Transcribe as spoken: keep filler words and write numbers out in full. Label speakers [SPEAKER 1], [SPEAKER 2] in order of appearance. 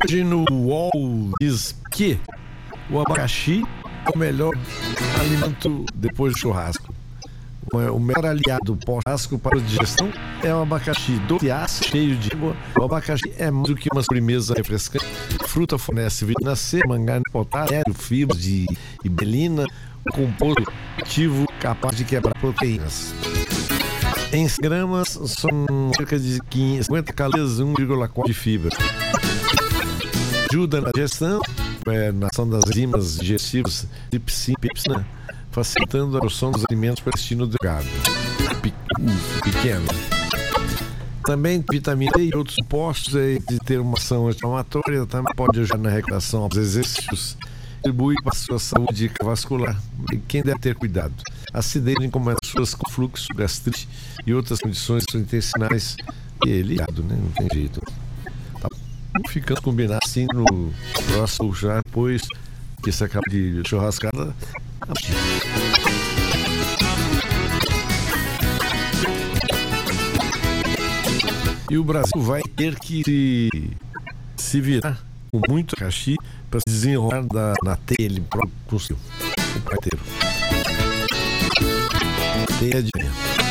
[SPEAKER 1] Hoje no U O L diz que o abacaxi é o melhor alimento depois do churrasco. O melhor aliado pós-churrasco para a digestão é o abacaxi doce, ácido, cheio de água. O abacaxi é mais do que uma sobremesa refrescante. A fruta fornece vitamina C, manganês, potássio, fibras de ibelina, um composto ativo capaz de quebrar proteínas. Em cem gramas são cerca de cinquenta calorias, um vírgula quatro de fibra. Ajuda na digestão, é, na ação das enzimas digestivas de pepsina, facilitando a absorção dos alimentos para o intestino delgado, pequeno. Também vitamina D e outros compostos de ter uma ação anti-inflamatória também pode ajudar na recuperação aos exercícios, contribui para a sua saúde vascular. E quem deve ter cuidado? Acidez como as pessoas com fluxo, gastrite e outras condições intestinais, e ligado, né? Não tem jeito. Tá ficando combinado assim no próximo já, depois que você acaba de churrascada. E o Brasil vai ter que se, se virar com muito abacaxi para se desenrolar da, na teia ele próprio com o seu, o parteiro. Teia de